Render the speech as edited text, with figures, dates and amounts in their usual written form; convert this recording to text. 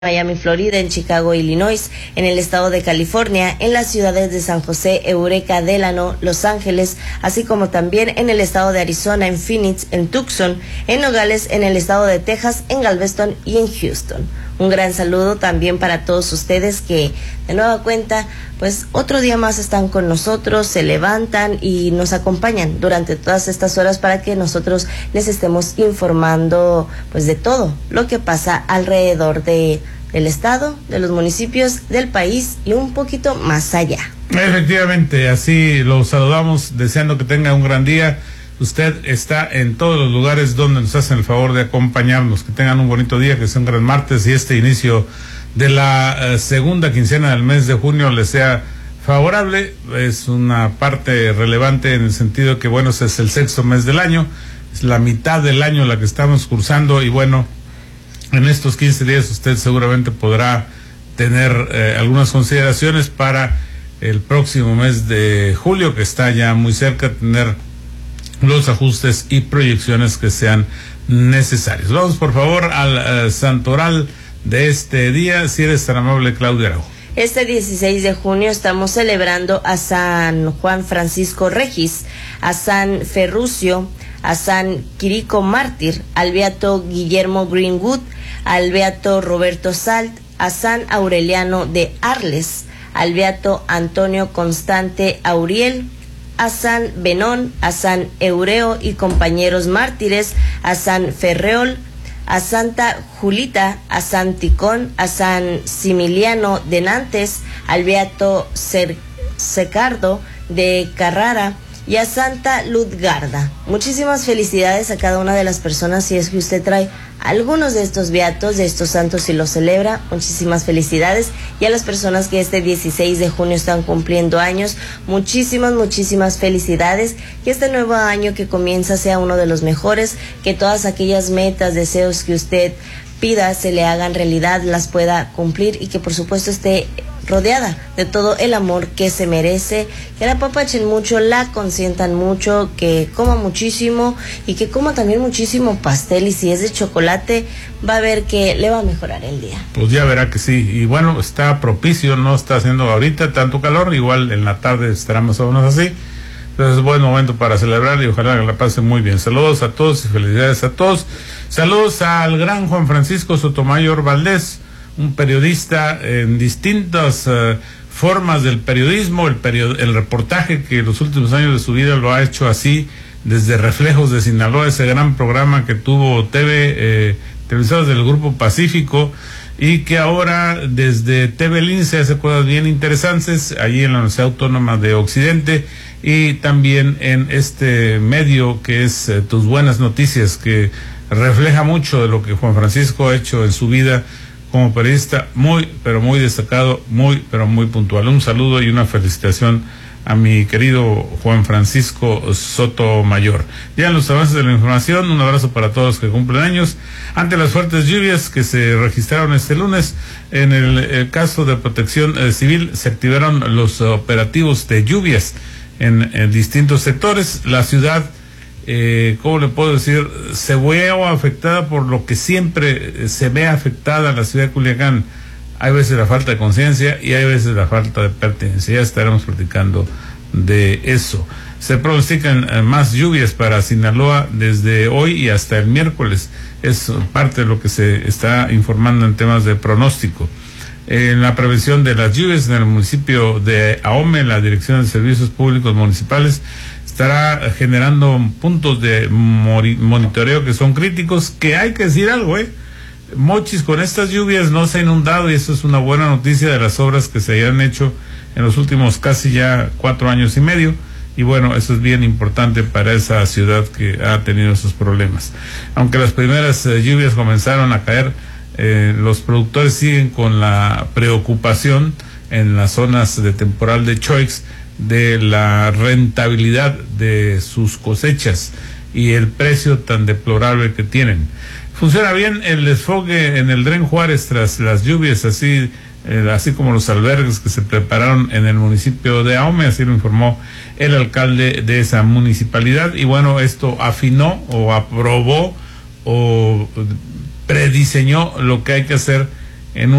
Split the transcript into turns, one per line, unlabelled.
Miami, Florida, en Chicago, Illinois, en el estado de California, en las ciudades de San José, Eureka, Delano, Los Ángeles, así como también en el estado de Arizona, en Phoenix, en Tucson, en Nogales, en el estado de Texas, en Galveston y en Houston. Un gran saludo también para todos ustedes que de nueva cuenta, pues otro día más están con nosotros, se levantan y nos acompañan durante todas estas horas para que nosotros les estemos informando pues de todo lo que pasa alrededor del estado, de los municipios, del país y un poquito más allá.
Efectivamente, así los saludamos deseando que tenga un gran día. Usted está en todos los lugares donde nos hacen el favor de acompañarnos. Que tengan un bonito día, que sea un gran martes y este inicio de la segunda quincena del mes de junio les sea favorable. Es una parte relevante en el sentido que, bueno, ese es el sexto mes del año, es la mitad del año la que estamos cursando y bueno, en estos 15 días usted seguramente podrá tener algunas consideraciones para el próximo mes de julio, que está ya muy cerca, tener los ajustes y proyecciones que sean necesarios. Vamos por favor al santoral de este día, si eres tan amable, Claudia Araujo.
Este 16 de junio estamos celebrando a San Juan Francisco Regis, a San Ferrucio, a San Quirico Mártir, al beato Guillermo Greenwood, al beato Roberto Salt, a San Aureliano de Arles, al beato Antonio Constante Auriel, a San Benón, a San Eureo y compañeros mártires, a San Ferreol, a Santa Julita, a San Ticón, a San Similiano de Nantes, al beato Secardo de Carrara y a Santa Ludgarda. Muchísimas felicidades a cada una de las personas, si es que usted trae algunos de estos beatos, de estos santos y los celebra. Muchísimas felicidades, y a las personas que este 16 de junio están cumpliendo años, muchísimas felicidades, que este nuevo año que comienza sea uno de los mejores, que todas aquellas metas, deseos que usted pida se le hagan realidad, las pueda cumplir y que por supuesto esté rodeada de todo el amor que se merece, que la apapachen mucho, la consientan mucho, que coma muchísimo y que coma también muchísimo pastel, y si es de chocolate va a ver que le va a mejorar el día.
Pues ya verá que sí, y bueno, está propicio, no está haciendo ahorita tanto calor, igual en la tarde estará más o menos así, entonces es buen momento para celebrar y ojalá que la pasen muy bien. Saludos a todos y felicidades a todos. Saludos al gran Juan Francisco Sotomayor Valdés, un periodista en distintas formas del periodismo, el reportaje que en los últimos años de su vida lo ha hecho así, desde Reflejos de Sinaloa, ese gran programa que tuvo televisados del Grupo Pacífico, y que ahora desde TV Lince hace cosas bien interesantes allí en la Universidad Autónoma de Occidente, y también en este medio que es Tus Buenas Noticias, que refleja mucho de lo que Juan Francisco ha hecho en su vida como periodista, muy, pero muy destacado, muy, pero muy puntual. Un saludo y una felicitación a mi querido Juan Francisco Sotomayor. Ya en los avances de la información, un abrazo para todos los que cumplen años. Ante las fuertes lluvias que se registraron este lunes, en el caso de Protección Civil, se activaron los operativos de lluvias en distintos sectores. La ciudad, ¿cómo le puedo decir? Se vio afectada por lo que siempre se ve afectada la ciudad de Culiacán. Hay veces la falta de conciencia y hay veces la falta de pertenencia. Ya estaremos platicando de eso. Se pronostican más lluvias para Sinaloa desde hoy y hasta el miércoles. Es parte de lo que se está informando en temas de pronóstico. En la prevención de las lluvias en el municipio de Ahome, la Dirección de Servicios Públicos Municipales estará generando puntos de monitoreo que son críticos, que hay que decir algo, Mochis, con estas lluvias no se ha inundado, y eso es una buena noticia de las obras que se hayan hecho en los últimos casi ya 4 años y medio, y bueno, eso es bien importante para esa ciudad que ha tenido esos problemas. Aunque las primeras lluvias comenzaron a caer, los productores siguen con la preocupación en las zonas de temporal de Choix de la rentabilidad de sus cosechas y el precio tan deplorable que tienen. Funciona bien el desfogue en el Dren Juárez tras las lluvias, así como los albergues que se prepararon en el municipio de Ahome, así lo informó el alcalde de esa municipalidad. Y bueno, esto afinó o aprobó o prediseñó lo que hay que hacer en